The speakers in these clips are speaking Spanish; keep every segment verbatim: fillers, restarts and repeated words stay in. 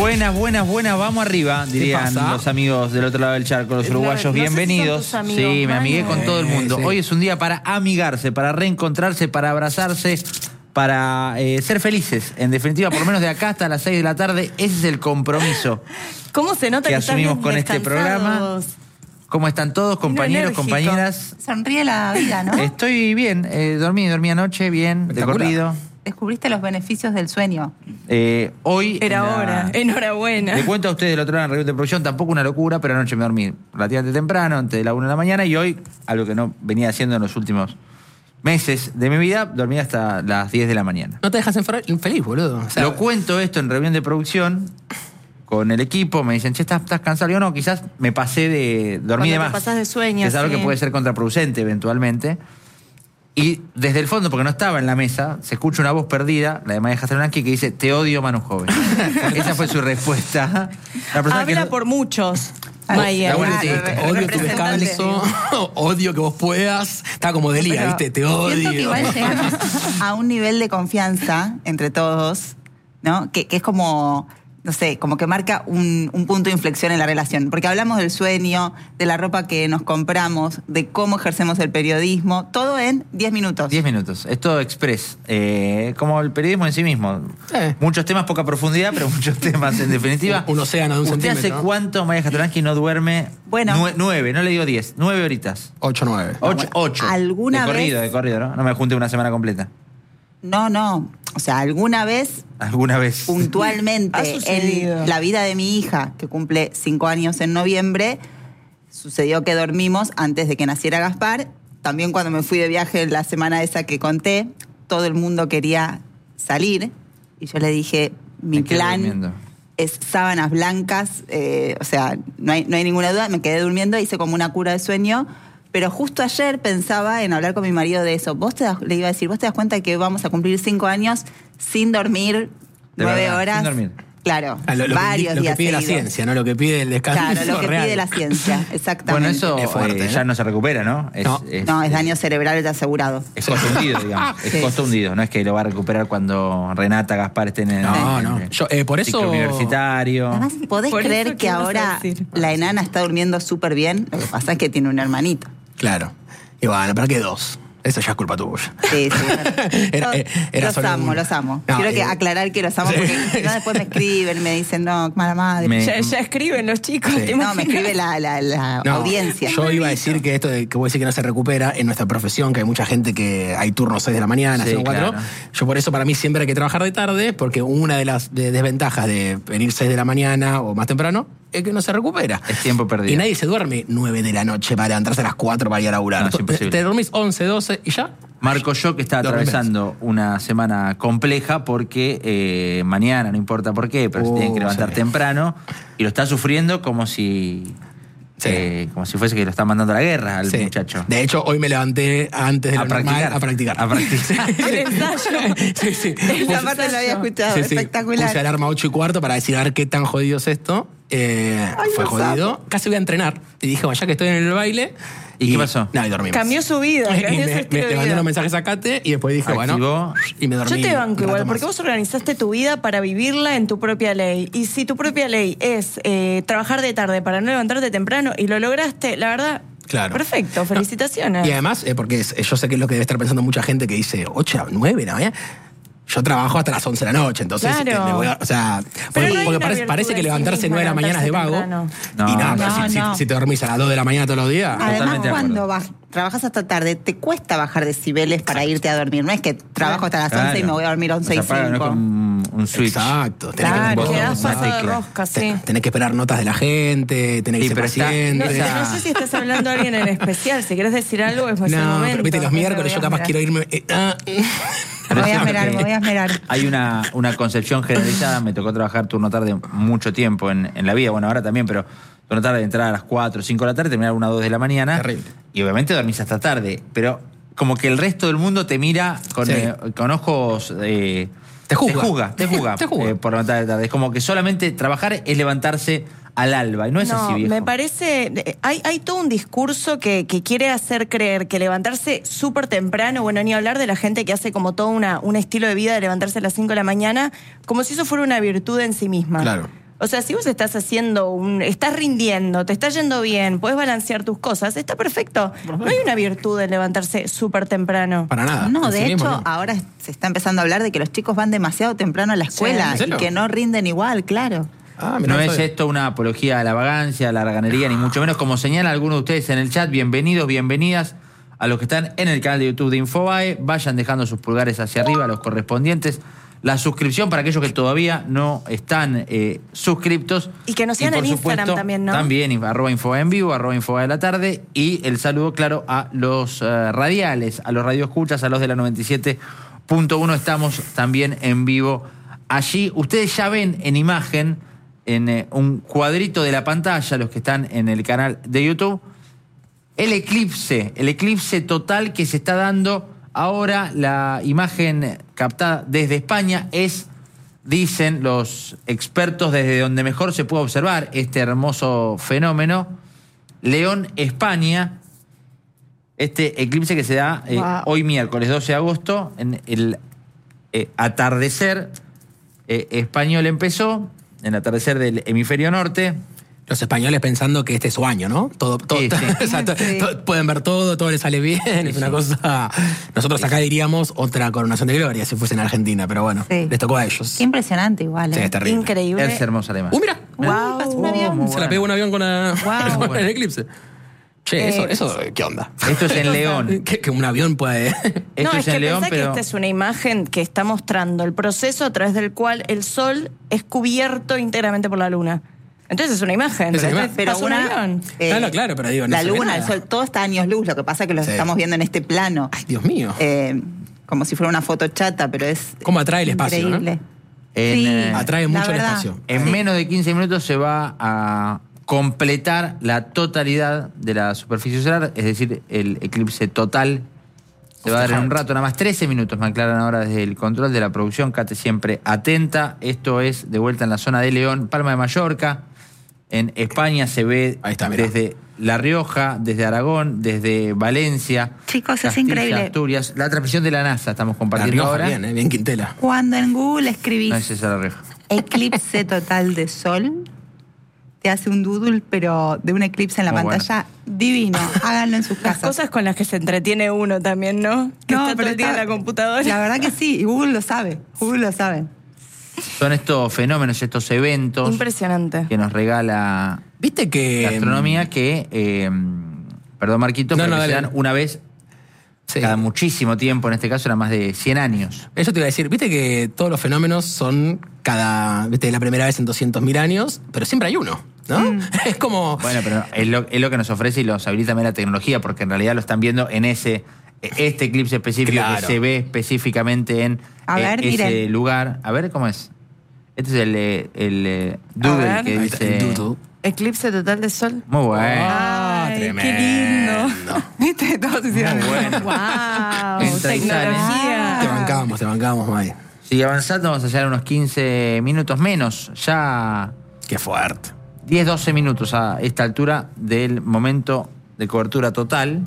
Buenas, buenas, buenas, vamos arriba, dirían los amigos del otro lado del charco, los uruguayos. No, bienvenidos. No sé si sí, me amigué con todo el mundo. Sí. Hoy es un día para amigarse, para reencontrarse, para abrazarse, para eh, ser felices. En definitiva, por lo menos de acá hasta las seis de la tarde, ese es el compromiso. ¿Cómo se nota que que asumimos con este descansados? programa? ¿Cómo están todos, compañeros, enérgico. compañeras? Sonríe la vida, ¿no? Estoy bien, eh, dormí, dormí anoche, bien, de corrido. Descubriste los beneficios del sueño. Eh, hoy... Era la- hora, enhorabuena. Le cuento a ustedes del otro lado en la reunión de producción, tampoco una locura, pero anoche me dormí relativamente temprano, antes de la una de la mañana, y hoy, algo que no venía haciendo en los últimos meses de mi vida, dormí hasta las diez de la mañana. No te dejas enfer- infeliz, boludo. O sea, Lo cuento esto en reunión de producción con el equipo, me dicen, che, ¿estás, estás cansado? Yo no, quizás me pasé de dormir de Cuando te más. pasás de sueño, Que es algo sí. que puede ser contraproducente eventualmente. Y desde el fondo, porque no estaba en la mesa, se escucha una voz perdida, la de Maya Jastronanqui, que dice, te odio, Manu Joven. Esa fue su respuesta. La persona Habla que... por muchos, Ah, Maya. la buena- Ah, sí, re- odio tu representante. descanso, odio que vos puedas. Está como Delia, Pero ¿viste? Te odio. Siento que igual llegamos a un nivel de confianza entre todos, ¿no? Que, que es como, no sé, como que marca un, un punto de inflexión en la relación. Porque hablamos del sueño, de la ropa que nos compramos, de cómo ejercemos el periodismo, todo en diez minutos. Diez minutos. Es todo express. Eh, como el periodismo en sí mismo. Eh. Muchos temas, poca profundidad, pero muchos temas en definitiva. Un océano de un ¿Usted hace centímetro. cuánto, Maya Jastronanqui, no duerme? Bueno. Nue- nueve, no le digo diez. Nueve horitas. ocho nueve. Ocho, bueno, ocho. ¿alguna de corrido, vez- de corrido, ¿no? No me junte una semana completa. No, no. O sea, alguna vez Alguna vez. Ha puntualmente sucedido. en la vida de mi hija, que cumple cinco años en noviembre, sucedió que dormimos antes de que naciera Gaspar. También cuando me fui de viaje la semana esa que conté, todo el mundo quería salir y yo le dije, mi Me quedo plan durmiendo. es sábanas blancas, eh, o sea, no hay, no hay ninguna duda, me quedé durmiendo, hice como una cura de sueño. Pero justo ayer pensaba en hablar con mi marido de eso. Vos te das, le iba a decir, vos te das cuenta que vamos a cumplir cinco años sin dormir De nueve verdad, horas. sin dormir. Claro, Ah, lo, lo varios que, lo que días pide la seguidos. ciencia, no lo que pide el descanso. Claro, lo que real. pide la ciencia, exactamente. Bueno, eso Es fuerte, eh, ¿eh? ya no se recupera, ¿no? Es, No. No, es daño cerebral de asegurado. Es costo hundido, digamos. Es Sí. costo hundido. No es que lo va a recuperar cuando Renata, Gaspar estén en No, en no. el Yo, eh, por ciclo eso- universitario. Además, ¿podés Por creer eso, que ¿qué vas a ahora decir? la enana está durmiendo súper bien? Lo que pasa es que tiene un hermanito. Claro. Y bueno, ¿para qué dos? Eso ya es culpa tuya. Sí, sí. Era- Los- era los solo amo, un- los amo. No, Quiero que eh, aclarar que los amo sí. porque si no después me escriben, me dicen, no, mala madre. Me- Ya, ya escriben los chicos. Sí. ¿te No, me imaginas? escribe la, la, la No, audiencia. Yo iba a decir que esto de que voy a decir que no se recupera en nuestra profesión, que hay mucha gente que hay turnos seis de la mañana, Sí, seis o cuatro. claro. Yo por eso para mí siempre hay que trabajar de tarde, porque una de las de- desventajas de venir seis de la mañana o más temprano es que no se recupera. Es tiempo perdido. Y nadie se duerme nueve de la noche para levantarse a las cuatro para ir a laburar. No, es te, imposible. te dormís once, doce y ya. Marco yo que está Dormís. atravesando una semana compleja porque eh, mañana, no importa por qué, pero se Uh, tienen que levantar sí. temprano y lo está sufriendo como si Sí. eh, como si fuese que lo está mandando a la guerra al Sí. muchacho. De hecho, hoy me levanté antes de A lo normal practicar. a practicar. A practicar. El ensayo. Sí, sí. Esa parte lo había escuchado, Sí, sí. espectacular. Puse alarma ocho y cuarto para decir a ver qué tan jodido es esto. Eh, Ay, fue los jodido. amo. Casi voy a entrenar. Y dije, bueno, ya que estoy en el baile. ¿Y qué pasó? No, y dormimos. Cambió su vida, Y cambió su me, estilo me- de le mandé vida. unos mensajes a Kate y después dije, Activó. bueno. Y me dormí. Yo te banco un rato igual, más. porque vos organizaste tu vida para vivirla en tu propia ley. Y si tu propia ley es eh, trabajar de tarde para no levantarte temprano y lo lograste, la verdad, Claro. perfecto, felicitaciones. Y además, eh, porque es- yo sé que es lo que debe estar pensando mucha gente que dice, ocho, nueve, ¿no? Yo trabajo hasta las once de la noche, entonces Claro. eh, me voy a, o sea, Pero porque, no hay porque una parece, virtud parece que en sí levantarse misma, nueve de la mañana es de vago. levantarse temprano. Y nada, No, pero no, si, no. si- si te dormís a las dos de la mañana todos los días. Además, Totalmente de cuando acuerdo. vas, trabajas hasta tarde, te cuesta bajar decibeles para irte a dormir. No es que trabajo hasta las Claro. once y me voy a dormir once O sea, y apaga, no es cinco. como un switch. Exacto. tenés que- Claro. vos- Quedás una pasado de tecla. rosca, te- sí. tenés que esperar notas de la gente, tenés que Sí, ser pero está- paciente. No, esa- no sé si estás hablando a alguien en especial. Si querés decir algo, es el No, momento. pero viste, los miércoles yo Pero capaz voy a quiero irme. eh, ah, Me voy a Pero esmerar, siento me voy a que esmerar. Hay una, una concepción generalizada, me tocó trabajar turno tarde mucho tiempo en, en la vida, bueno, ahora también, pero turno tarde de entrar a las cuatro o cinco de la tarde, terminar a una o dos de la mañana. Terrible. Y obviamente dormís hasta tarde, pero como que el resto del mundo te mira con, Sí. eh, con ojos... eh, Te juzga. Te juzga, te juzga, Te juzga. eh, por levantar de tarde. Es como que solamente trabajar es levantarse al alba, y no es no, así, viejo. me parece, eh, hay, hay todo un discurso que, que quiere hacer creer que levantarse súper temprano, bueno, ni hablar de la gente que hace como todo una, un estilo de vida de levantarse a las cinco de la mañana, como si eso fuera una virtud en sí misma. Claro. O sea, si vos estás haciendo un... estás rindiendo, te está yendo bien, puedes balancear tus cosas, está perfecto. No hay una virtud de levantarse súper temprano. Para nada. No, En de sí hecho, mismo, no. ahora se está empezando a hablar de que los chicos van demasiado temprano a la escuela ¿en y serio? que no rinden igual, claro. Ah, mirá, No es sabía. esto una apología a la vagancia, a la haraganería, ni mucho menos. Como señala alguno de ustedes en el chat, bienvenidos, bienvenidas a los que están en el canal de YouTube de Infobae. Vayan dejando sus pulgares hacia arriba, los correspondientes. La suscripción para aquellos que todavía no están eh, suscriptos. Y que nos sigan por en Instagram supuesto, también, ¿no? También, arroba Infobae en vivo, arroba Infobae de la tarde. Y el saludo, claro, a los eh, radiales, a los radioescuchas, a los de la noventa y siete punto uno. Estamos también en vivo allí. Ustedes ya ven en imagen, en eh, un cuadrito de la pantalla, los que están en el canal de YouTube, el eclipse, el eclipse total que se está dando. Ahora la imagen captada desde España es, dicen los expertos, desde donde mejor se puede observar este hermoso fenómeno, León, España. Este eclipse que se da eh, Wow. hoy miércoles doce de agosto, en el eh, atardecer eh, español empezó, en el atardecer del hemisferio norte. Los españoles pensando que este es su año, ¿no? Todo, todo, Sí, sí. o sea, to- Sí. to- pueden ver todo, todo les sale bien, es una cosa... Nosotros acá diríamos otra coronación de gloria si fuese en Argentina, pero bueno, Sí. les tocó a ellos. Qué impresionante igual, Sí, ¿eh? es terrible. Increíble. Es hermosa la imagen. ¡Uh, mira! Wow. Pasó un avión. muy Se la bueno. pegó un avión con, la, Wow. con el eclipse. Che, Eh, eso, eso, ¿qué onda? Esto es en León. Que, que un avión puede... Esto no, es, es que en León, pensá pero... que esta es una imagen que está mostrando el proceso a través del cual el Sol es cubierto íntegramente por la Luna. Entonces es una imagen. Es una imagen. Pero Pero un una, avión. eh, Claro, claro, pero digo, no la se ve luna, el nada. sol, todo está a años luz, lo que pasa es que los Sí. estamos viendo en este plano. Ay, Dios mío. Eh, como si fuera una foto chata, pero es ¿Cómo atrae el espacio, increíble. En, Sí, eh, Atrae la mucho el verdad. espacio. En Sí. menos de quince minutos se va a completar la totalidad de la superficie solar, es decir, el eclipse total. Se va a dar en un rato, nada más trece minutos, me aclaran ahora desde el control de la producción. Cate siempre atenta. Esto es de vuelta en la zona de León, Palma de Mallorca. En España se ve Ahí está, mirá. desde La Rioja, desde Aragón, desde Valencia. Chicos, es Castilla, increíble. Asturias. La transmisión de la NASA estamos La compartiendo Rioja, ahora. bien, eh, bien Quintela. Cuando en Google escribís No es esa La Rioja. eclipse total de sol, te hace un doodle, pero de un eclipse en la Muy pantalla divino. Háganlo en sus Las casas. cosas con las que se entretiene uno también, ¿no? Que No, está todo pero el día está- en la computadora. La verdad que sí, y Google lo sabe. Google lo sabe. Son estos fenómenos, estos eventos Impresionante. que nos regala Viste que... la astronomía que, eh, perdón Marquito, No, pero no, que se dale. dan una vez Sí. cada muchísimo tiempo, en este caso era más de cien años. Eso te iba a decir, viste que todos los fenómenos son cada, viste, la primera vez en doscientos mil años, pero siempre hay uno, ¿no? Es como... Bueno, pero es lo, es lo que nos ofrece y nos habilita también la tecnología, porque en realidad lo están viendo en ese este eclipse específico Claro. que se ve específicamente en A eh, ver, ese miren. lugar. A ver cómo es. Este es el, eh, el eh, doodle ver. que Ahí está, dice... el doodle. Eclipse total de sol. Muy bueno. Ah, Ay, tremendo. qué lindo. ¿Viste? Todos hicieron. Muy bueno. Wow, Entra y sale. tecnología. Te bancamos, te bancamos, May. Sigue avanzando, vamos a llegar a unos quince minutos menos. Ya Qué fuerte. diez, doce minutos a esta altura del momento de cobertura total.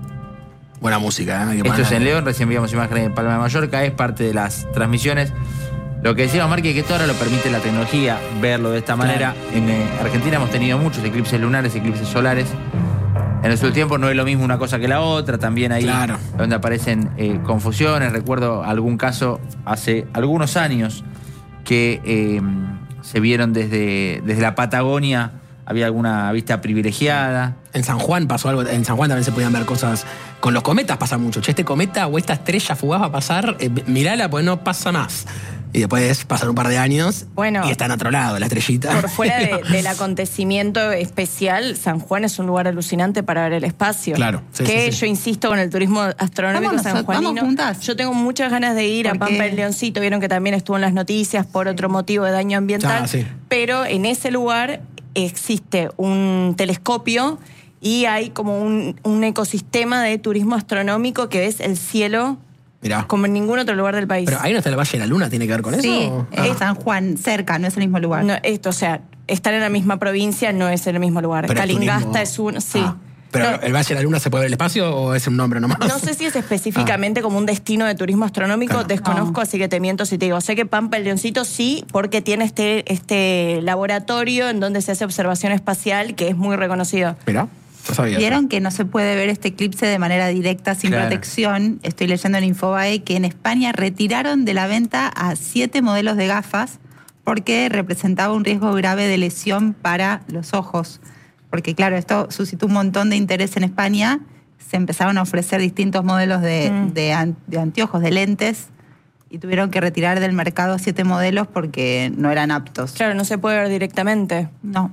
Buena música, ¿eh? Qué Esto es pana. en León, recién vimos imágenes de Palma de Mallorca, es parte de las transmisiones. Lo que decíamos, Marque, que esto ahora lo permite la tecnología, verlo de esta manera. En eh, Argentina hemos tenido muchos eclipses lunares, eclipses solares. En nuestro tiempo no es lo mismo una cosa que la otra, también ahí Claro. donde aparecen eh, confusiones. Recuerdo algún caso hace algunos años que eh, se vieron desde, desde la Patagonia, había alguna vista privilegiada. En San Juan pasó algo, en San Juan también se podían ver cosas. Con los cometas pasa mucho. Che, este cometa o esta estrella fugaz va a pasar, eh, mirala, pues no pasa más. Y después pasan un par de años Bueno. y está en otro lado la estrellita. Por fuera de- del acontecimiento especial, San Juan es un lugar alucinante para ver el espacio. Claro, sí, que sí, sí. yo insisto con el turismo astronómico Vamos nosotros, sanjuanino. vamos juntas. Yo tengo muchas ganas de ir a ¿Por Pampa qué? del Leoncito. Vieron que también estuvo en las noticias por otro motivo de daño ambiental. Ah, sí. Pero en ese lugar existe un telescopio y hay como un, un ecosistema de turismo astronómico que ves el cielo Mirá. como en ningún otro lugar del país. Pero ahí no está el Valle de la Luna, ¿tiene que ver con Sí, eso? es Ah. San Juan, cerca, no es el mismo lugar. No, esto, o sea, estar en la misma provincia no es el mismo lugar. Pero es Calingasta turismo. es un... Sí. Ah. ¿Pero No. el Valle de la Luna se puede ver el espacio o es un nombre nomás? No sé si es específicamente ah. como un destino de turismo astronómico, claro. desconozco, no. así que te miento si te digo. Sé que Pampa el Leoncito sí, porque tiene este, este laboratorio en donde se hace observación espacial que es muy reconocido. Mirá. Vieron que no se puede ver este eclipse de manera directa sin claro. protección. Estoy leyendo en Infobae que en España retiraron de la venta a siete modelos de gafas porque representaba un riesgo grave de lesión para los ojos. Porque claro, esto suscitó un montón de interés en España. Se empezaron a ofrecer distintos modelos de, mm. de, an, de anteojos, de lentes, y tuvieron que retirar del mercado siete modelos porque no eran aptos. Claro, no se puede ver directamente. No.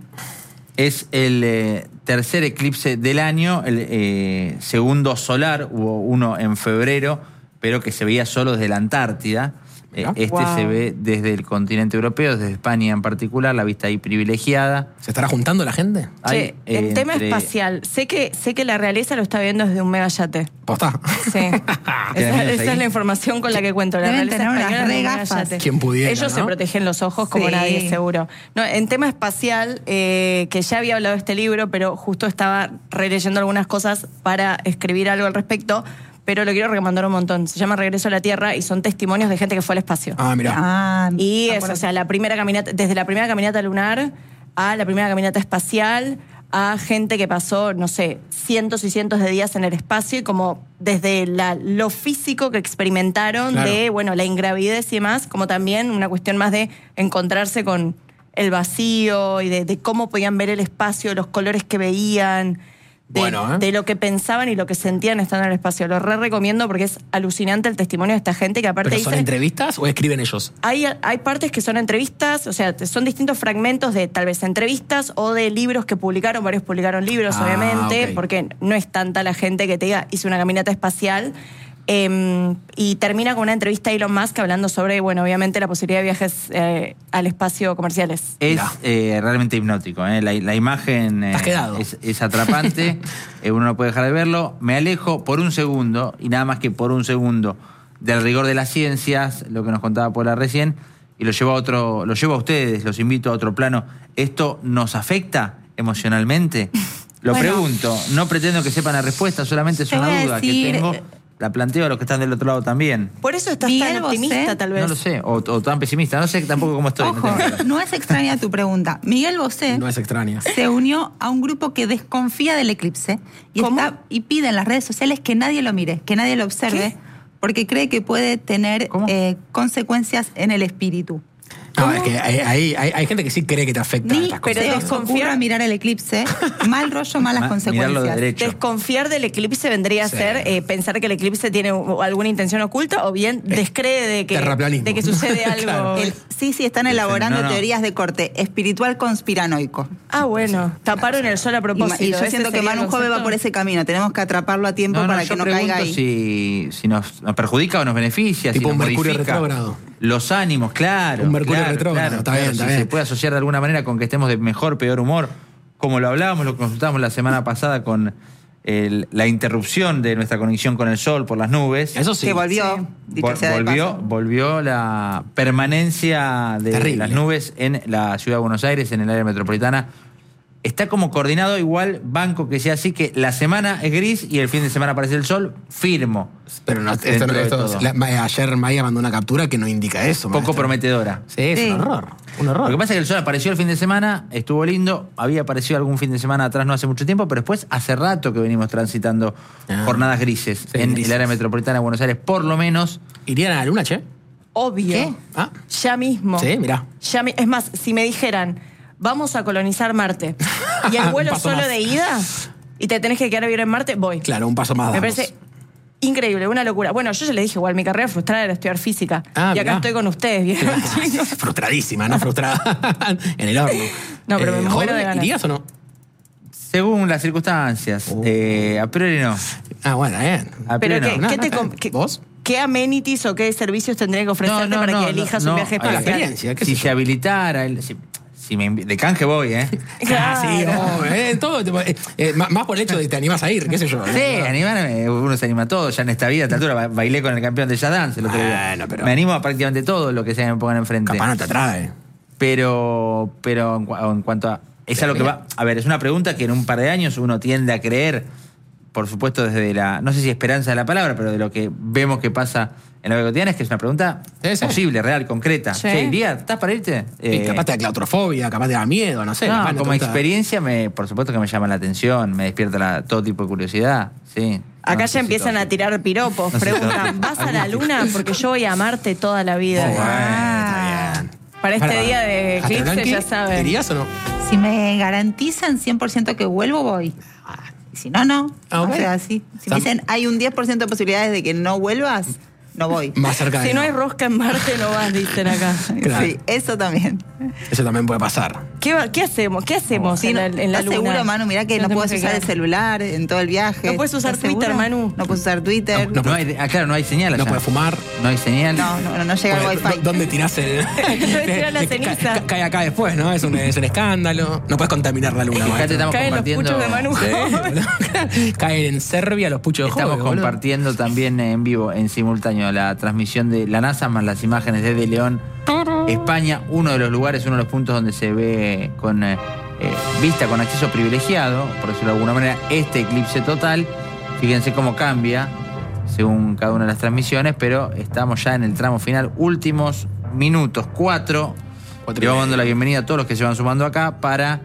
Es el eh, tercer eclipse del año, el eh, segundo solar, hubo uno en febrero, pero que se veía solo desde la Antártida. Eh, este wow. se ve desde el continente europeo, desde España en particular, la vista ahí privilegiada. ¿Se estará juntando la gente? Che, Hay, el eh, tema entre... espacial, sé que, sé que la realeza lo está viendo desde un megayate. ¿Posta? Sí. esa, esa es la información con la que cuento. La Deben realeza tener unas re gafas. ¿Quién pudiera, Ellos ¿no? se protegen los ojos como sí. nadie, seguro. No, en tema espacial, eh, que ya había hablado de este libro, pero justo estaba releyendo algunas cosas para escribir algo al respecto. Pero lo quiero recomendar un montón. Se llama Regreso a la Tierra y son testimonios de gente que fue al espacio. Ah, mira. Ah, y eso, o sea, la primera caminata, desde la primera caminata lunar a la primera caminata espacial, a gente que pasó, no sé, cientos y cientos de días en el espacio, y como desde la, lo físico que experimentaron, claro. de, bueno, la ingravidez y demás, como también una cuestión más de encontrarse con el vacío y de, de cómo podían ver el espacio, los colores que veían. De, bueno, ¿eh? de lo que pensaban y lo que sentían estando en el espacio. Lo re recomiendo porque es alucinante el testimonio de esta gente que aparte ¿Pero son dice, entrevistas o escriben ellos? Hay, hay partes que son entrevistas, o sea, son distintos fragmentos de tal vez entrevistas o de libros que publicaron, varios publicaron libros, ah, obviamente, okay. porque no es tanta la gente que te diga, hice una caminata espacial. Eh, y termina con una entrevista a Elon Musk hablando sobre, bueno, obviamente la posibilidad de viajes eh, al espacio comerciales. Es eh, realmente hipnótico, ¿eh? la, la imagen eh, es, es atrapante, eh, uno no puede dejar de verlo. Me alejo por un segundo, y nada más que por un segundo, del rigor de las ciencias, lo que nos contaba Paula recién, y lo llevo a otro, lo llevo a ustedes, los invito a otro plano. ¿Esto nos afecta emocionalmente? Lo bueno, pregunto, no pretendo que sepan la respuesta, solamente es una duda decir... que tengo. La planteo a los que están del otro lado también. Por eso estás Miguel tan optimista, Bosé, tal vez. No lo sé, o, o tan pesimista. No sé tampoco cómo estoy. Ojo, no, no es extraña tu pregunta. Miguel Bosé no es extraña. se unió a un grupo que desconfía del eclipse y, está, y pide en las redes sociales que nadie lo mire, que nadie lo observe, ¿qué? Porque cree que puede tener eh, consecuencias en el espíritu. No, es que hay, hay, hay, hay gente que sí cree que te afecta. Ni, estas cosas. pero desconfiar a mirar el eclipse, mal rollo, malas Ma, consecuencias. De Desconfiar del eclipse vendría sí. a ser eh, pensar que el eclipse tiene alguna intención oculta o bien descree de que, de que sucede algo. Claro. El, sí, sí, están elaborando no, no. teorías de corte espiritual conspiranoico. Ah, bueno, sí. taparon el sol a propósito. Y, y yo siento que Manu Jove va por ese camino. Tenemos que atraparlo a tiempo no, para no, que no caiga ahí. Si, si nos, nos perjudica o nos beneficia, tipo si un nos Mercurio modifica retrógrado. Los ánimos, claro. Un Mercurio claro, retrógrado, claro, está claro, bien, está si bien. se puede asociar de alguna manera con que estemos de mejor, peor humor, como lo hablábamos, lo consultábamos la semana pasada con el, la interrupción de nuestra conexión con el sol por las nubes. Eso sí. Que volvió. Sí. Vol volvió, volvió la permanencia de Terrible. las nubes en la ciudad de Buenos Aires, en el área metropolitana. Está como coordinado igual, banco que sea así, que la semana es gris y el fin de semana aparece el sol, firmo. Pero no, esto, no, esto, la, ayer Maya mandó una captura que no indica eso. Poco maestro. prometedora. Sí, es sí. un horror, un horror. Lo que pasa es que el sol apareció el fin de semana, estuvo lindo, había aparecido algún fin de semana atrás no hace mucho tiempo, pero después hace rato que venimos transitando ah, jornadas grises sí, en grises. el área metropolitana de Buenos Aires, por lo menos. ¿Irían a la luna, che? Obvio. ¿Qué? ¿Ah? Ya mismo. Sí, mirá. Ya, es más, si me dijeran... vamos a colonizar Marte. Y el vuelo solo más. de ida, y te tenés que quedar a vivir en Marte, voy. Claro, un paso más. Me damos. parece increíble, una locura. Bueno, yo ya les dije, igual, mi carrera frustrada era estudiar física. Ah, y acá mirá. estoy con ustedes, viejo. Frustradísima, ¿no? Frustrada. En el horno. No, pero eh, me muero de ganas. ¿Irías o no? Según las circunstancias. Uh. Eh, a priori no. Ah, bueno, bien. A pero priori ¿qué, no. ¿qué te no, qué, ¿Vos? ¿Qué amenities o qué servicios tendría que ofrecerte no, no, para no, que elijas no, un viaje no, espacial? La experiencia, ¿qué si sé se yo? habilitara... El, si, si me, de canje voy, ¿eh? Claro. Ah, sí, oh, eh, todo, tipo, eh, eh, más por el hecho de que te animás a ir, qué sé yo. Sí, ¿no? animarme, uno se anima a todo. Ya en esta vida, a esta altura, bailé con el campeón de Jazz Dance el otro día. Bueno, pero... Me animo a prácticamente todo lo que se me pongan enfrente. Capaz no te atrae. Pero, pero en, cu en cuanto a Es a lo que va. A ver, es una pregunta que en un par de años uno tiende a creer, por supuesto, desde la. No sé si esperanza de la palabra, pero de lo que vemos que pasa en la vida cotidiana, es que es una pregunta Sí, sí. posible, real, concreta. Sí. Che, iría, ¿estás para irte? Y Eh, capaz te da claustrofobia, capaz te da miedo, no sé. no, capaz no como te gusta- experiencia, me, por supuesto que me llama la atención, me despierta la- todo tipo de curiosidad. Sí. Acá No ya sé si empiezan todo. a tirar piropos. No sé Preguntan, todo. ¿vas a la luna? Porque yo voy a amarte toda la vida. Oh, bueno, Ah. está bien. Para este día de Jastre eclipse, Blanqui, ya saben. ¿Irías o no? Si me garantizan cien por ciento que vuelvo, voy. Y si no, no. Ah, ok. O sea, sí. Si me Sam- dicen, hay un diez por ciento de posibilidades de que no vuelvas, no voy. Más cerca de Si no hay rosca en Marte, no vas, dicen acá. Claro. Sí, eso también. Eso también puede pasar. ¿Qué, va- qué hacemos? ¿Qué hacemos Sí, en, no, la, en la ¿estás luna? seguro, Manu? Mirá que no, tenemos puedes usar quedar. el celular en todo el viaje. No puedes usar ¿Estás Twitter, seguro? Manu. No puedes usar Twitter. No, No hay, ah, claro, no hay señal. No allá. puedes fumar. No hay señal. No, no, no, no llega el Pues, wifi. ¿dó- ¿Dónde tirás el...? tirás la Ca- ceniza. ca- Cae acá después, ¿no? Es un, es un escándalo. No puedes contaminar la luna, Fíjate, maestro. estamos Caen los compartiendo. puchos de Manu. Sí, boludo. Caen en Serbia los puchos de Estamos Joven, boludo. compartiendo también en vivo, en simultáneo, la transmisión de la NASA más las imágenes desde León, España, uno de los lugares, uno de los puntos donde se ve con eh, eh, vista, con acceso privilegiado, por decirlo de alguna manera, este eclipse total. Fíjense cómo cambia según cada una de las transmisiones, pero estamos ya en el tramo final, últimos minutos, cuatro. Cuatro y Le vamos medio. dando la bienvenida a todos los que se van sumando acá para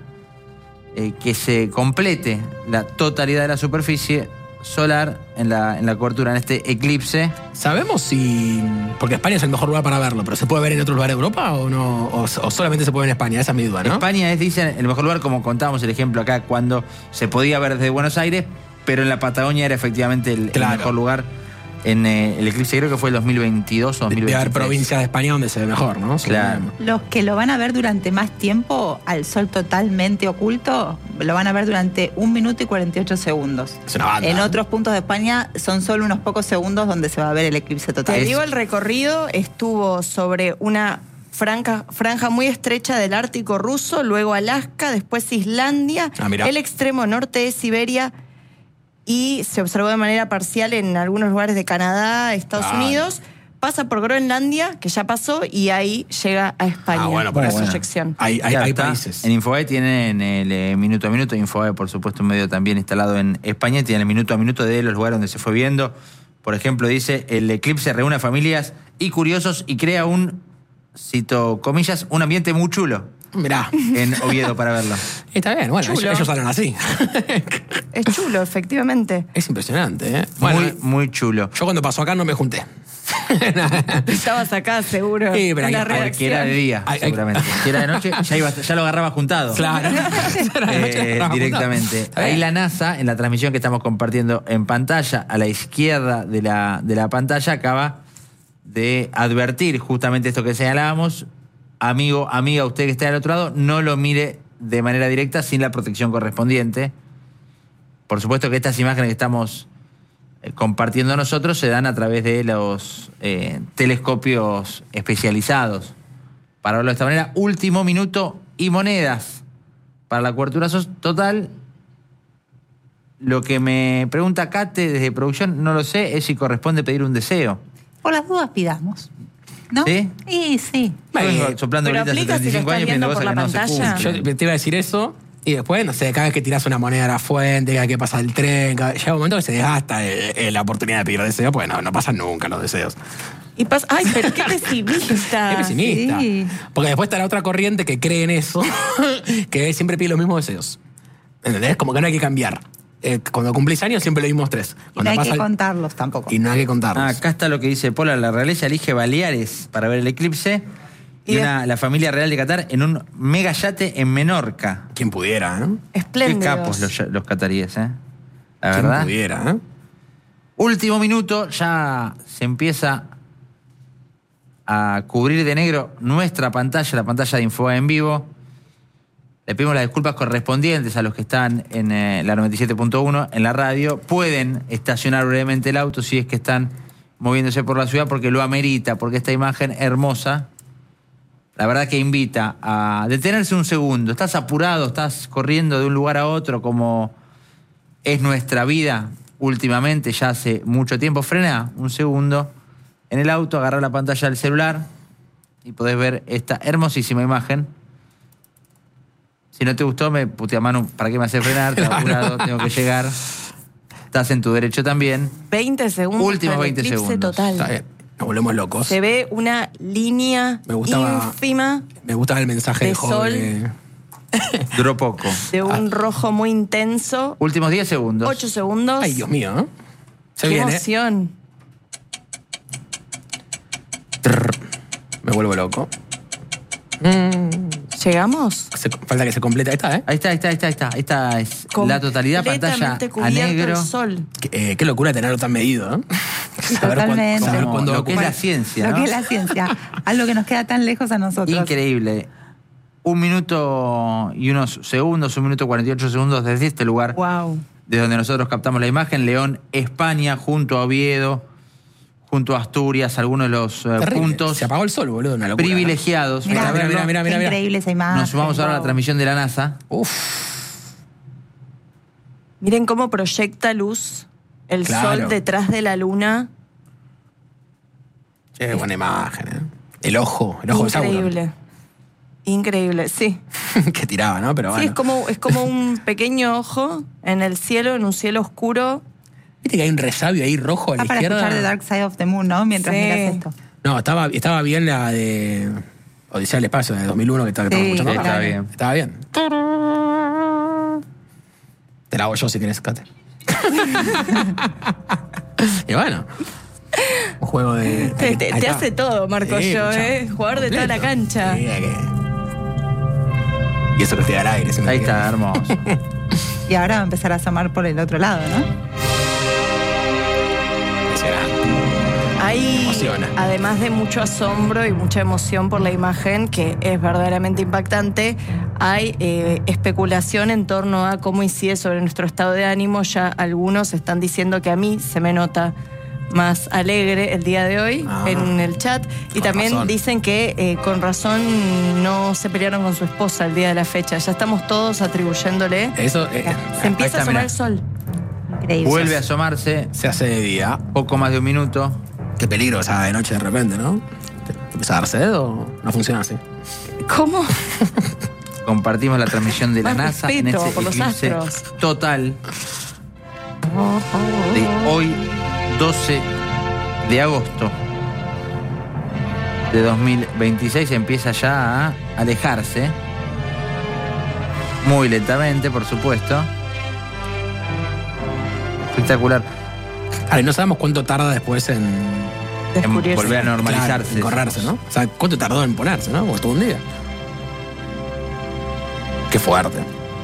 eh, que se complete la totalidad de la superficie solar en la, en la cobertura, en este eclipse. ¿Sabemos si...? Porque España es el mejor lugar para verlo, pero ¿se puede ver en otro lugar de Europa o no? O, o solamente se puede ver en España? Esa es mi duda, ¿no? España es, dicen, el mejor lugar, como contábamos el ejemplo acá, cuando se podía ver desde Buenos Aires, pero en la Patagonia era efectivamente el, el Claro. mejor lugar en eh, el eclipse, creo que fue el dos mil veintidós o dos mil Debe veintitrés. haber provincias de España donde se ve mejor, ¿no? Claro. Los que lo van a ver durante más tiempo, al sol totalmente oculto, lo van a ver durante un minuto y cuarenta y ocho segundos. Es una banda. En otros puntos de España son solo unos pocos segundos donde se va a ver el eclipse total. Te Es- digo, el recorrido estuvo sobre una franja, franja muy estrecha del Ártico ruso, luego Alaska, después Islandia, Ah, mirá. el extremo norte de Siberia y se observó de manera parcial en algunos lugares de Canadá, Estados Claro. Unidos. Pasa por Groenlandia, que ya pasó, y ahí llega a España. Ah, bueno, por la eso. proyección. Hay, hay, Claro, hay está. países. En Infobae tienen el eh, minuto a minuto. Infobae, por supuesto, un medio también instalado en España. Tiene el minuto a minuto de los lugares donde se fue viendo. Por ejemplo, dice, el eclipse reúne a familias y curiosos y crea un, cito comillas, un ambiente muy chulo Mirá. en Oviedo para verlo. Está bien, bueno, ellos, Chulo. ellos salen así. Es chulo, efectivamente. Es impresionante, ¿eh? Bueno, muy, muy chulo. yo cuando pasó acá no me junté. Estabas acá, seguro. Sí, pero en la hay- Porque redacción. era de día, Ay, ay. seguramente. Si era de noche, ya, iba- ya lo agarraba juntado. Claro. Eh, directamente. Está Ahí bien. la NASA, en la transmisión que estamos compartiendo en pantalla, a la izquierda de la, de la pantalla, acaba de advertir justamente esto que señalábamos. Amigo, amiga, usted que está del otro lado, no lo mire de manera directa sin la protección correspondiente. Por supuesto que estas imágenes que estamos eh, compartiendo nosotros se dan a través de los eh, telescopios especializados. Para verlo de esta manera, último minuto y monedas para la cobertura sos- total. Lo que me pregunta Kate desde producción, no lo sé, es si corresponde pedir un deseo. Por las dudas pidamos. ¿No? ¿Sí? Y sí. Yo vengo soplando Pero velitas hace aplica si lo treinta y cinco años estás viendo viendo cosas por que la no se pantalla. cumplen. Yo te iba a decir eso. Y después, no sé, cada vez que tiras una moneda a la fuente, cada vez que pasa el tren, cada- llega un momento que se desgasta eh, eh, la oportunidad de pedir deseos, porque no, no pasan nunca los deseos. Y pasa, ay, pero qué pesimista. Qué pesimista. sí. Porque después está la otra corriente que cree en eso, que siempre pide los mismos deseos. ¿Entendés? Como que no hay que cambiar. Eh, cuando cumplís años, siempre los mismos tres. Y no Cuando hay pasa que el- contarlos tampoco. Y no hay que contarlos. Ah, acá está lo que dice Pola, la realeza elige Baleares para ver el eclipse y, Y de- una, la familia real de Qatar en un mega yate en Menorca. Quien pudiera, ¿eh? Qué Espléndidos. capos los, los cataríes, ¿eh? La Quien verdad. pudiera, ¿eh? Último minuto, ya se empieza a cubrir de negro nuestra pantalla, la pantalla de Infobae en vivo. Le pedimos las disculpas correspondientes a los que están en eh, la noventa y siete punto uno, en la radio. Pueden estacionar brevemente el auto si es que están moviéndose por la ciudad porque lo amerita, porque esta imagen hermosa, la verdad que invita a detenerse un segundo. Estás apurado, estás corriendo de un lugar a otro como es nuestra vida últimamente, ya hace mucho tiempo. Frena un segundo en el auto, agarra la pantalla del celular y podés ver esta hermosísima imagen. Si no te gustó, me putea, Manu, ¿para qué me haces frenar? Te apurado, tengo que llegar. Estás en tu derecho también. veinte segundos. Últimos para el veinte eclipse segundos. total. Está bien. Nos volvemos locos. Se ve una línea Me gustaba- ínfima Me gustaba el mensaje de de Jove. sol. Duró poco. de un rojo muy intenso. Últimos diez segundos. Ocho segundos. Ay, Dios mío, ¿eh? Se Qué viene. emoción. Trrr. Me vuelvo loco. Mm. ¿Llegamos? Se- falta que se complete. Ahí está, ¿eh? Ahí está, ahí está, ahí está, ahí está. Ahí está es la totalidad, pantalla Completamente a cubierto negro. el sol. Qué, eh, qué locura tenerlo tan medido, ¿eh? Totalmente. saber Como cuándo lo que es ocupar. la ciencia, Lo ¿no? que es la ciencia. Algo que nos queda tan lejos a nosotros. Increíble. Un minuto y unos segundos, un minuto cuarenta y ocho segundos desde este lugar, Wow. desde donde nosotros captamos la imagen. León, España, junto a Oviedo, junto a Asturias, algunos de los eh, Terrible. puntos Se apagó el sol, boludo. Una locura. privilegiados. Mirá, para mira, verlo. mira, mira, Qué mira, mira. increíble esa imagen. Nos sumamos ahora a la Wow. transmisión de la NASA. Uf. Miren cómo proyecta luz el Claro. sol detrás de la luna. Qué buena imagen, ¿eh? El ojo, el ojo de Sauron. Increíble. Increíble, sí. que tiraba, ¿no? Pero Sí, bueno. es como, es como un pequeño ojo en el cielo, en un cielo oscuro. Viste que hay un resabio ahí rojo a la Ah, para izquierda. escuchar The Dark Side of the Moon, ¿no? Mientras Sí. miras esto. No, estaba, estaba bien la de Odisea del Espacio, de dos mil uno, que estaba, que Sí, estamos escuchando. está ahora. bien. Estaba bien. Te la hago yo si querés, Kate. Y bueno. Un juego de. Te, te- Ahí te está. hace todo, Marco Sí, yo, escuchá. ¿eh? Jugador de toda la Completo. cancha. Sí, hay que- Y eso que estoy al aire. si no Ahí te está, quieres. hermoso. Y ahora va a empezar a asomar por el otro lado, ¿no? Impresionante. Hay, Emociona. además de mucho asombro y mucha emoción por la imagen, que es verdaderamente impactante, hay eh, especulación en torno a cómo incide sobre nuestro estado de ánimo. Ya algunos están diciendo que a mí se me nota más alegre el día de hoy Ah, en el chat. Y con también razón. dicen que eh, con razón no se pelearon con su esposa el día de la fecha. Ya estamos todos atribuyéndole. Eso eh, Se empieza está, a asomar mirá. el sol. Increíble. Vuelve a asomarse, se hace de día. poco más de un minuto. Qué peligro esa de noche de repente, ¿no? ¿Te, te empieza a dar sed o no funciona así? ¿Cómo? Compartimos la transmisión de la Más NASA en respeto ese por los eclipse astros. total de hoy, doce de agosto de dos mil veintiséis. Empieza ya a alejarse, muy lentamente, por supuesto. Espectacular. Ahora, y no sabemos cuánto tarda después en, En Descubrirse. volver a normalizarse. Claro, en correrse, ¿no? O sea, ¿cuánto tardó en ponerse, no? Porque todo un día. Qué fuerte.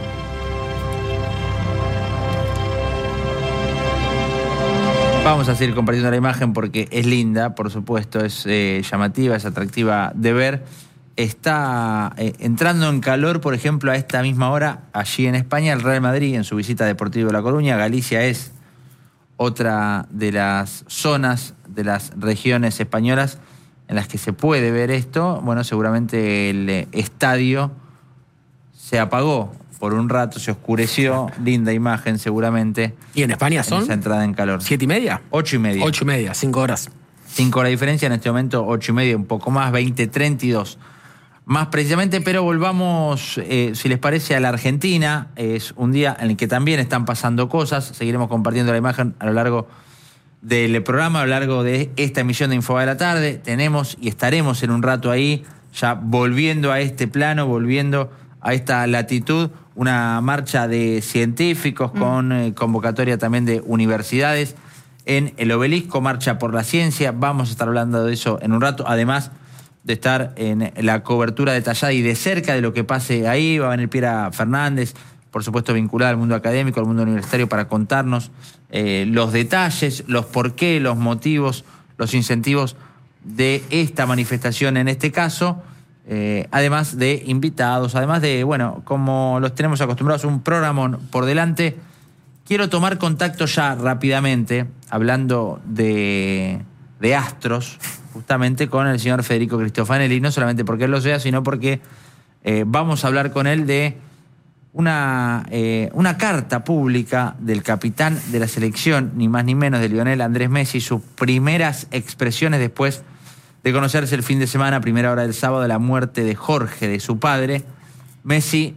Vamos a seguir compartiendo la imagen porque es linda, por supuesto, es eh, llamativa, es atractiva de ver. Está eh, entrando en calor, por ejemplo, a esta misma hora, allí en España, el Real Madrid en su visita a Deportivo de La Coruña. Galicia es otra de las zonas, de las regiones españolas en las que se puede ver esto. Bueno, seguramente el eh, estadio se apagó por un rato, se oscureció. Linda imagen, seguramente, ¿Y en España en son? esa entrada en calor. ¿Siete y media? Ocho y media. Ocho y media, cinco horas. Cinco horas de diferencia, en este momento ocho y media, un poco más, veinte treinta y dos. Más precisamente, pero volvamos, eh, si les parece, a la Argentina. Es un día en el que también están pasando cosas. Seguiremos compartiendo la imagen a lo largo del programa, a lo largo de esta emisión de Infobae de la tarde. Tenemos y estaremos en un rato ahí, ya volviendo a este plano, volviendo a esta latitud, una marcha de científicos mm. con eh, convocatoria también de universidades en el Obelisco, Marcha por la Ciencia. Vamos a estar hablando de eso en un rato, además de estar en la cobertura detallada y de cerca de lo que pase ahí. Va a venir Piera Fernández, por supuesto vinculada al mundo académico, al mundo universitario, para contarnos eh, los detalles, los por qué, los motivos, los incentivos de esta manifestación en este caso, eh, además de invitados, además de, bueno, como los tenemos acostumbrados, un programón por delante. Quiero tomar contacto ya rápidamente, hablando de, de astros, justamente con el señor Federico Cristofanelli, no solamente porque él lo sea, sino porque eh, vamos a hablar con él de una, eh, una carta pública del capitán de la selección, ni más ni menos, de Lionel Andrés Messi, sus primeras expresiones después de conocerse el fin de semana, primera hora del sábado, de la muerte de Jorge, de su padre. Messi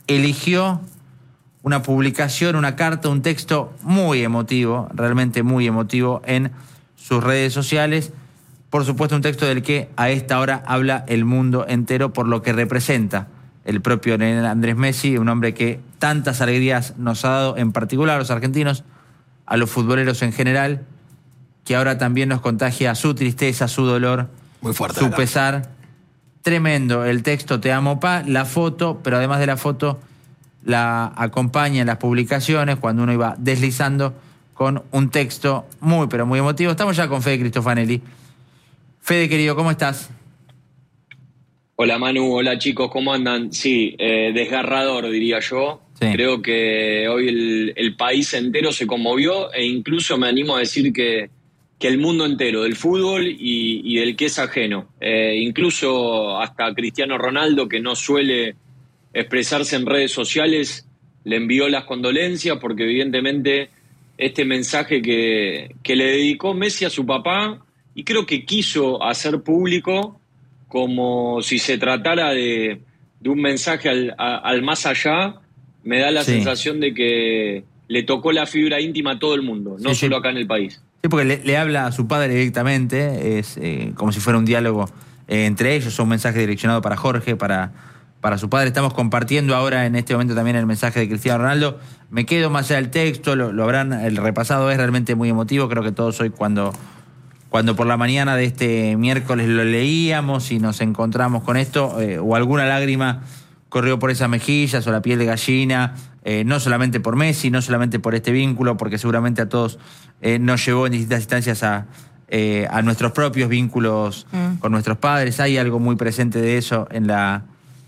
eligió una publicación, una carta, un texto muy emotivo, realmente muy emotivo en sus redes sociales. Por supuesto, un texto del que a esta hora habla el mundo entero por lo que representa el propio Lionel Andrés Messi, un hombre que tantas alegrías nos ha dado, en particular a los argentinos, a los futboleros en general, que ahora también nos contagia su tristeza, su dolor, muy fuerte, su acá. pesar. Tremendo el texto Te amo, pa, la foto, pero además de la foto, la acompaña en las publicaciones, cuando uno iba deslizando, con un texto muy, pero muy emotivo. Estamos ya con Fede Cristofanelli. Fede, querido, ¿cómo estás? Hola Manu, hola chicos, ¿cómo andan? Sí, eh, desgarrador diría yo. Sí. Creo que hoy el, el país entero se conmovió e incluso me animo a decir que, que el mundo entero, del fútbol y, y del que es ajeno. Eh, incluso hasta Cristiano Ronaldo, que no suele expresarse en redes sociales, le envió las condolencias porque evidentemente este mensaje que, que le dedicó Messi a su papá y creo que quiso hacer público como si se tratara de, de un mensaje al, a, al más allá, me da la Sí. sensación de que le tocó la fibra íntima a todo el mundo, no Sí, sí. solo acá en el país. Sí, porque le, le habla a su padre directamente, es eh, como si fuera un diálogo eh, entre ellos, un mensaje direccionado para Jorge, para, para su padre. Estamos compartiendo ahora en este momento también el mensaje de Cristiano Ronaldo. Me quedo más allá del texto, lo, lo habrán el repasado, es realmente muy emotivo. Creo que todos hoy cuando, cuando por la mañana de este miércoles lo leíamos y nos encontramos con esto, eh, o alguna lágrima corrió por esas mejillas o la piel de gallina, eh, no solamente por Messi, no solamente por este vínculo, porque seguramente a todos eh, nos llevó en distintas instancias a, eh, a nuestros propios vínculos mm. con nuestros padres. Hay algo muy presente de eso en la,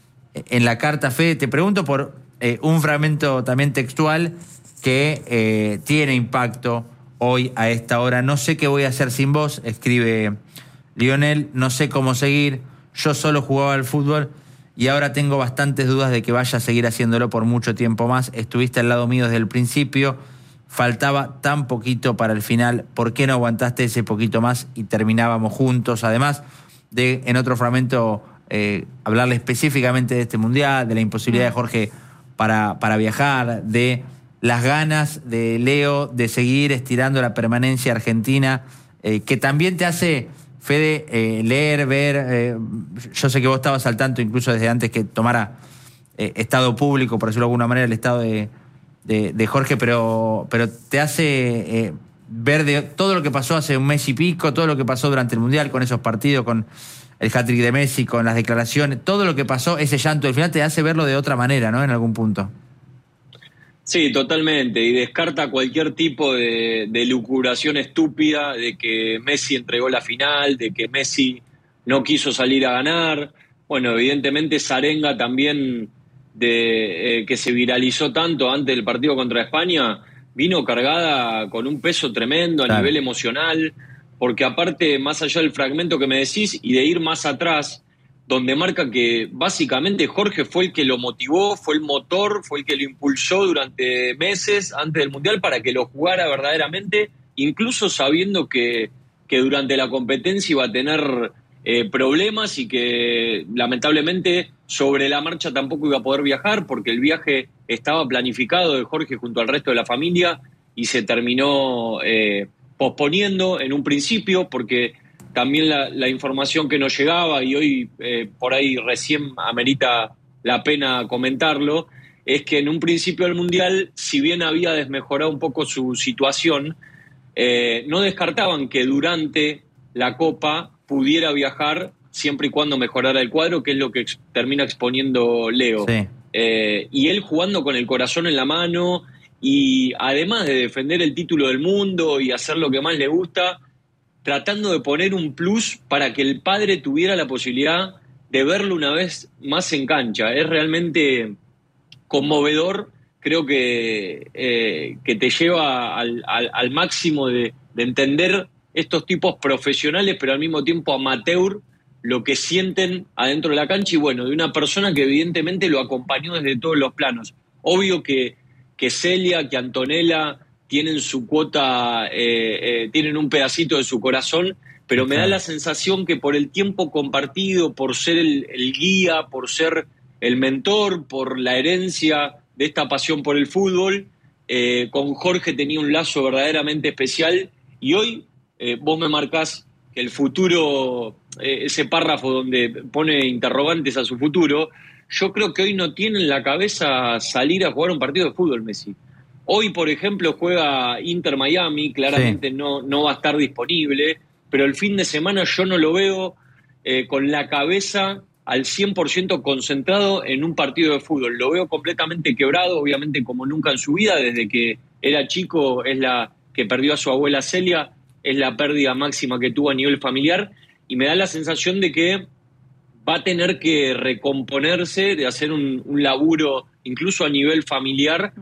en la carta. Fede, te pregunto por eh, un fragmento también textual que eh, tiene impacto hoy a esta hora. No sé qué voy a hacer sin vos, escribe Lionel, no sé cómo seguir, yo solo jugaba al fútbol y ahora tengo bastantes dudas de que vaya a seguir haciéndolo por mucho tiempo más. Estuviste al lado mío desde el principio, faltaba tan poquito para el final, ¿por qué no aguantaste ese poquito más y terminábamos juntos? Además de, en otro fragmento, eh, hablarle específicamente de este mundial, de la imposibilidad de Jorge para, para viajar, de las ganas de Leo de seguir estirando la permanencia argentina, eh, que también te hace... Fede, eh, leer, ver, eh, yo sé que vos estabas al tanto incluso desde antes que tomara eh, estado público, por decirlo de alguna manera, el estado de, de, de Jorge, pero, pero te hace eh, ver de todo lo que pasó hace un mes y pico, todo lo que pasó durante el Mundial con esos partidos, con el hat-trick de Messi, con las declaraciones, todo lo que pasó, ese llanto del final te hace verlo de otra manera, ¿no? En algún punto. Sí, totalmente, y descarta cualquier tipo de, de lucubración estúpida de que Messi entregó la final, de que Messi no quiso salir a ganar. Bueno, evidentemente esa arenga también de eh, que se viralizó tanto antes del partido contra España vino cargada con un peso tremendo a claro. nivel emocional, porque aparte, más allá del fragmento que me decís y de ir más atrás, donde marca que básicamente Jorge fue el que lo motivó, fue el motor, fue el que lo impulsó durante meses antes del Mundial para que lo jugara verdaderamente, incluso sabiendo que, que durante la competencia iba a tener eh, problemas y que lamentablemente sobre la marcha tampoco iba a poder viajar porque el viaje estaba planificado de Jorge junto al resto de la familia y se terminó eh, posponiendo en un principio porque... También la, la información que nos llegaba, y hoy eh, por ahí recién amerita la pena comentarlo, es que en un principio del Mundial, si bien había desmejorado un poco su situación, eh, no descartaban que durante la Copa pudiera viajar siempre y cuando mejorara el cuadro, que es lo que ex- termina exponiendo Leo. Sí. Eh, y él jugando con el corazón en la mano y además de defender el título del mundo y hacer lo que más le gusta, tratando de poner un plus para que el padre tuviera la posibilidad de verlo una vez más en cancha. Es realmente conmovedor, creo que, eh, que te lleva al, al, al máximo de, de entender estos tipos profesionales, pero al mismo tiempo amateur, lo que sienten adentro de la cancha y bueno, de una persona que evidentemente lo acompañó desde todos los planos. Obvio que, que Celia, que Antonella... tienen su cuota, eh, eh, tienen un pedacito de su corazón, pero me da la sensación que por el tiempo compartido, por ser el, el guía, por ser el mentor, por la herencia de esta pasión por el fútbol. Eh, con Jorge tenía un lazo verdaderamente especial y hoy eh, vos me marcás que el futuro, eh, ese párrafo donde pone interrogantes a su futuro, yo creo que hoy no tiene en la cabeza salir a jugar un partido de fútbol Messi. Hoy, por ejemplo, juega Inter Miami, claramente sí. no, no va a estar disponible, pero el fin de semana yo no lo veo eh, con la cabeza al cien por ciento concentrado en un partido de fútbol. Lo veo completamente quebrado, obviamente como nunca en su vida, desde que era chico, es la que perdió a su abuela Celia, es la pérdida máxima que tuvo a nivel familiar, y me da la sensación de que va a tener que recomponerse, de hacer un, un laburo incluso a nivel familiar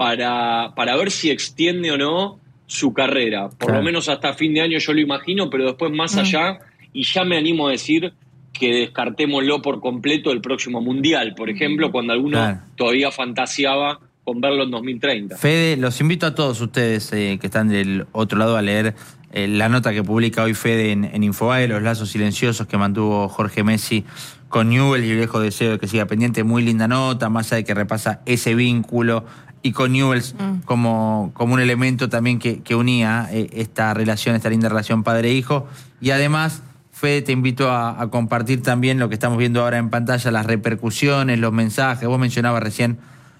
para, para ver si extiende o no su carrera. Por claro. lo menos hasta fin de año yo lo imagino, pero después más mm. allá, y ya me animo a decir que descartémoslo por completo el próximo Mundial, por ejemplo, cuando alguno claro. todavía fantaseaba con verlo en dos mil treinta. Fede, los invito a todos ustedes eh, que están del otro lado a leer eh, la nota que publica hoy Fede en, en Infobae, los lazos silenciosos que mantuvo Jorge Messi con Newell's y el viejo deseo de que siga pendiente. Muy linda nota, más allá de que repasa ese vínculo y con Newell's mm. como, como un elemento también que, que unía eh, esta relación, esta linda relación padre-hijo. Y además, Fede, te invito a, a compartir también lo que estamos viendo ahora en pantalla, las repercusiones, los mensajes. Vos mencionabas recién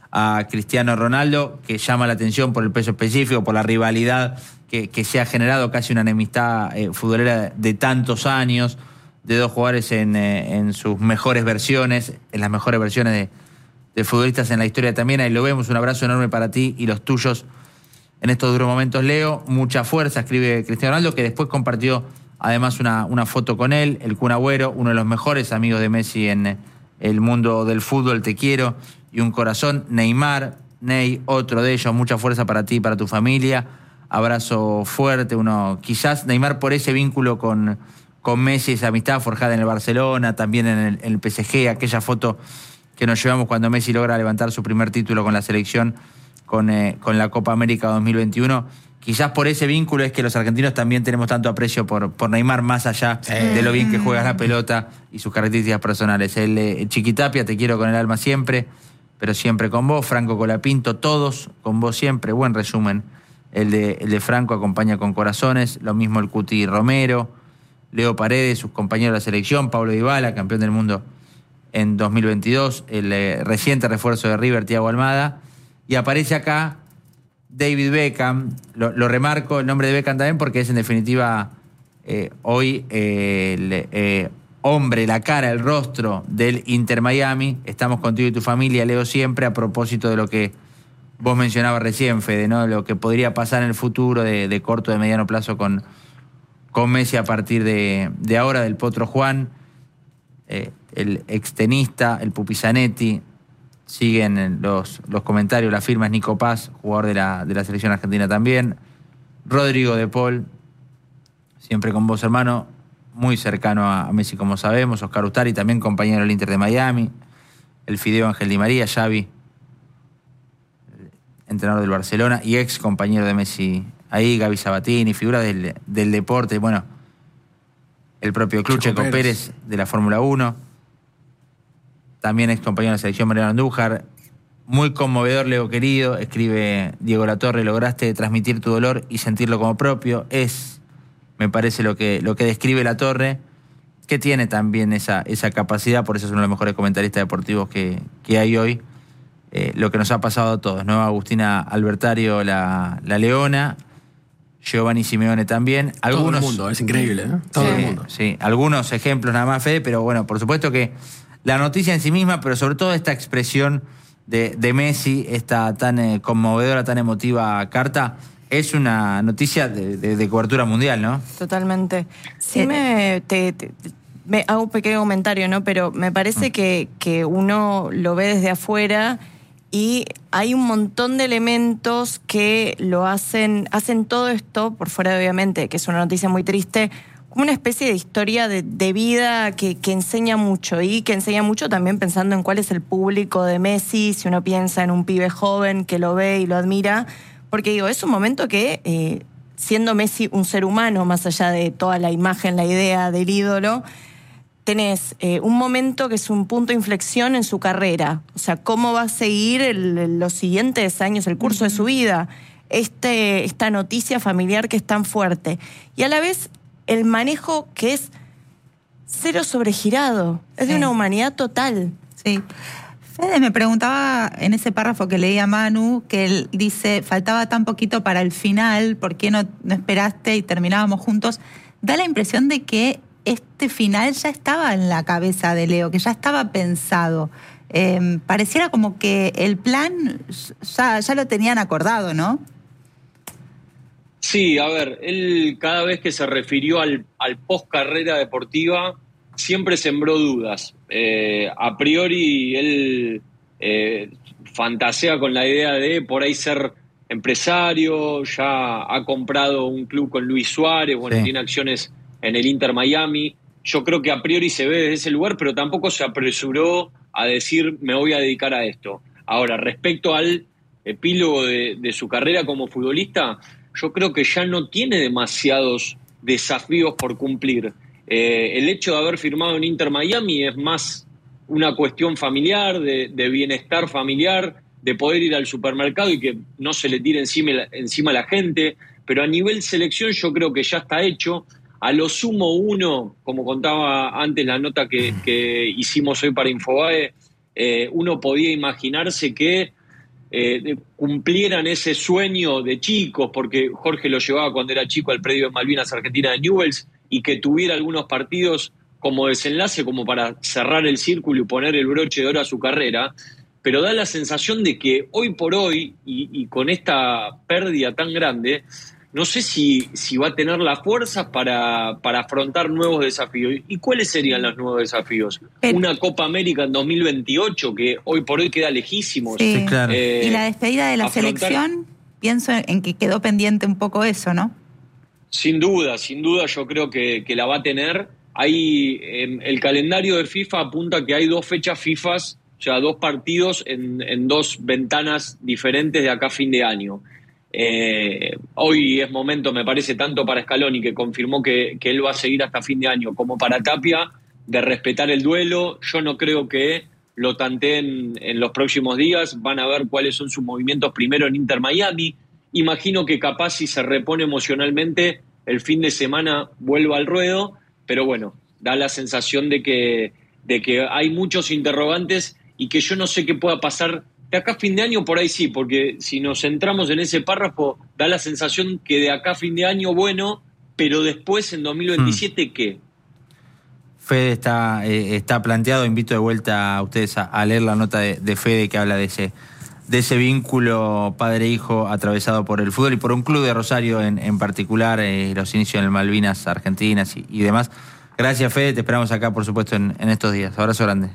a Cristiano Ronaldo, que llama la atención por el peso específico, por la rivalidad que, que se ha generado, casi una enemistad eh, futbolera de tantos años, de dos jugadores en, eh, en sus mejores versiones, en las mejores versiones de, de futbolistas en la historia también. Ahí lo vemos, un abrazo enorme para ti y los tuyos en estos duros momentos, Leo. Mucha fuerza, escribe Cristiano Ronaldo, que después compartió además una, una foto con él, el Kun Agüero, uno de los mejores amigos de Messi en el mundo del fútbol, te quiero, y un corazón. Neymar, Ney, otro de ellos, mucha fuerza para ti y para tu familia, abrazo fuerte. Uno, quizás Neymar por ese vínculo con, con Messi, esa amistad forjada en el Barcelona, también en el, en el P S G, aquella foto que nos llevamos cuando Messi logra levantar su primer título con la selección, con, eh, con la Copa América dos mil veintiuno. Quizás por ese vínculo es que los argentinos también tenemos tanto aprecio por, por Neymar, más allá sí. de lo bien que juega la pelota y sus características personales. El, el Chiquitapia, te quiero con el alma siempre, pero siempre con vos. Franco Colapinto, todos con vos siempre. Buen resumen. El de, el de Franco, acompaña con corazones. Lo mismo el Cuti Romero, Leo Paredes, sus compañeros de la selección, Pablo Dybala, campeón del mundo en dos mil veintidós, el eh, reciente refuerzo de River, Thiago Almada. Y aparece acá David Beckham. Lo, lo remarco el nombre de Beckham también porque es en definitiva eh, hoy eh, el eh, hombre, la cara, el rostro del Inter Miami. Estamos contigo y tu familia, Leo, siempre, a propósito de lo que vos mencionabas recién, Fede, ¿no? Lo que podría pasar en el futuro de, de corto, de mediano plazo con, con Messi a partir de, de ahora, del Potro Juan, eh, el extenista, el Pupi Zanetti. Siguen los, los comentarios, las firmas. Nico Paz, jugador de la, de la selección argentina también. Rodrigo de Paul, siempre con vos, hermano, muy cercano a, a Messi, como sabemos. Oscar Ustari, también compañero del Inter de Miami. El Fideo Ángel Di María, Xavi, entrenador del Barcelona y ex compañero de Messi ahí. Gaby Sabatini, figura del, del deporte. Bueno, el propio club, Checo, Checo Pérez, Pérez, de la Fórmula uno. También ex compañero de la selección, Mariano Andújar. Muy conmovedor, Leo querido, escribe Diego Latorre, lograste transmitir tu dolor y sentirlo como propio. Es, me parece, lo que, lo que describe Latorre, que tiene también esa, esa capacidad, por eso es uno de los mejores comentaristas deportivos que, que hay hoy. Eh, lo que nos ha pasado a todos, ¿no? Agustina Albertario, la, la Leona, Giovanni Simeone también. Algunos, todo el mundo, es increíble, ¿eh? Todo sí, el mundo. Sí, algunos ejemplos nada más, Fede, pero bueno, por supuesto que la noticia en sí misma, pero sobre todo esta expresión de, de Messi, esta tan eh, conmovedora, tan emotiva carta, es una noticia de, de, de cobertura mundial, ¿no? Totalmente. Sí, eh, me, te, te, me hago un pequeño comentario, ¿no? Pero me parece mm. que, que uno lo ve desde afuera y hay un montón de elementos que lo hacen, hacen todo esto, por fuera de, obviamente, que es una noticia muy triste, como una especie de historia de, de vida que, que enseña mucho y que enseña mucho también pensando en cuál es el público de Messi, si uno piensa en un pibe joven que lo ve y lo admira, porque digo, es un momento que eh, siendo Messi un ser humano, más allá de toda la imagen, la idea del ídolo, tenés eh, un momento que es un punto de inflexión en su carrera. O sea, cómo va a seguir el, los siguientes años, el curso uh-huh. de su vida. Este, esta noticia familiar que es tan fuerte. Y a la vez, el manejo que es cero sobregirado. Es sí. de una humanidad total. Sí. Fede me preguntaba en ese párrafo que leía Manu, que él dice, faltaba tan poquito para el final, ¿por qué no, no esperaste y terminábamos juntos? Da la impresión de que este final ya estaba en la cabeza de Leo, que ya estaba pensado. Eh, pareciera como que el plan ya, ya lo tenían acordado, ¿no? Sí, a ver, él cada vez que se refirió al, al post carrera deportiva, siempre sembró dudas. Eh, a priori, él eh, fantasea con la idea de por ahí ser empresario, ya ha comprado un club con Luis Suárez, bueno, sí. tiene acciones en el Inter Miami. Yo creo que a priori se ve desde ese lugar, pero tampoco se apresuró a decir me voy a dedicar a esto. Ahora, respecto al epílogo de, de su carrera como futbolista, yo creo que ya no tiene demasiados desafíos por cumplir. Eh, el hecho de haber firmado en Inter Miami es más una cuestión familiar, de, de bienestar familiar, de poder ir al supermercado y que no se le tire encima, encima a la gente, pero a nivel selección yo creo que ya está hecho. A lo sumo uno, como contaba antes la nota que, que hicimos hoy para Infobae, eh, uno podía imaginarse que eh, cumplieran ese sueño de chicos, porque Jorge lo llevaba cuando era chico al predio de Malvinas Argentina de Newell's, y que tuviera algunos partidos como desenlace, como para cerrar el círculo y poner el broche de oro a su carrera, pero da la sensación de que hoy por hoy, y, y con esta pérdida tan grande, no sé si, si va a tener la fuerza para, para afrontar nuevos desafíos. ¿Y cuáles serían los nuevos desafíos? El... Una Copa América en dos mil veintiocho, que hoy por hoy queda lejísimos. Sí, sí, claro. Eh, y la despedida de la afrontar... selección, pienso en que quedó pendiente un poco eso, ¿no? Sin duda, sin duda yo creo que, que la va a tener. Hay, eh, el calendario de FIFA apunta que hay dos fechas FIFAs, o sea, dos partidos en, en dos ventanas diferentes de acá a fin de año. Eh, hoy es momento, me parece, tanto para Scaloni, que confirmó que, que él va a seguir hasta fin de año, como para Tapia, de respetar el duelo. Yo no creo que lo tanteen en los próximos días. Van a ver cuáles son sus movimientos primero en Inter Miami. Imagino que capaz si se repone emocionalmente, el fin de semana vuelva al ruedo, pero bueno, da la sensación de que, de que hay muchos interrogantes y que yo no sé qué pueda pasar. De acá a fin de año por ahí sí, porque si nos centramos en ese párrafo, da la sensación que de acá a fin de año, bueno, pero después en dos mil veintisiete, hmm. ¿qué? Fede está, eh, está planteado, invito de vuelta a ustedes a, a leer la nota de, de Fede que habla de ese, de ese vínculo padre-hijo atravesado por el fútbol y por un club de Rosario en, en particular, eh, los inicios en el Malvinas Argentinas y, y demás. Gracias, Fede, te esperamos acá, por supuesto, en, en estos días. Abrazo grande.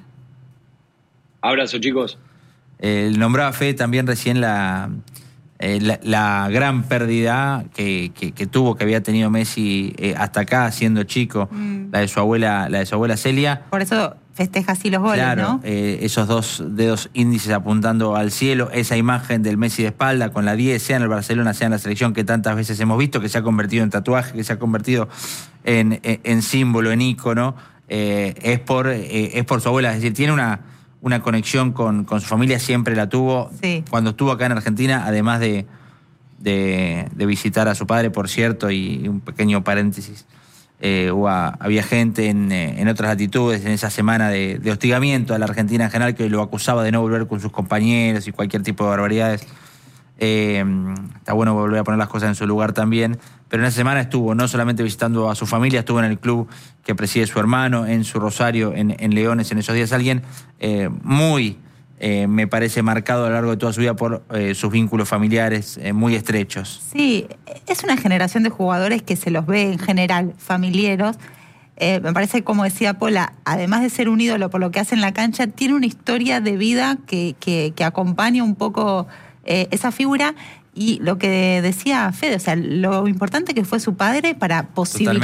Abrazo, chicos. Eh, nombraba Fede también recién la, eh, la, la gran pérdida que, que, que tuvo, que había tenido Messi eh, hasta acá, siendo chico, mm. la de su abuela, la de su abuela Celia. Por eso festeja así los goles, claro, ¿no? Eh, esos dos dedos índices apuntando al cielo, esa imagen del Messi de espalda con la diez, sea en el Barcelona, sea en la selección, que tantas veces hemos visto, que se ha convertido en tatuaje, que se ha convertido en, en, en símbolo, en ícono, eh, es, por, eh, es por su abuela. Es decir, tiene una... una conexión con, con su familia, siempre la tuvo. Sí. Cuando estuvo acá en Argentina, además de, de, de visitar a su padre, por cierto, y un pequeño paréntesis, eh, hubo, había gente en, en otras latitudes, en esa semana de, de hostigamiento a la Argentina en general, que lo acusaba de no volver con sus compañeros y cualquier tipo de barbaridades. Eh, está bueno volver a poner las cosas en su lugar también, pero en esa semana estuvo no solamente visitando a su familia, estuvo en el club que preside su hermano, en su Rosario, en, en Leones, en esos días. Alguien eh, muy, eh, me parece, marcado a lo largo de toda su vida por eh, sus vínculos familiares eh, muy estrechos. Sí, es una generación de jugadores que se los ve en general familiares. Eh, me parece, como decía Pola, además de ser un ídolo por lo que hace en la cancha, tiene una historia de vida que, que, que acompaña un poco eh, esa figura. Y lo que decía Fede, o sea, lo importante que fue su padre para posibilitar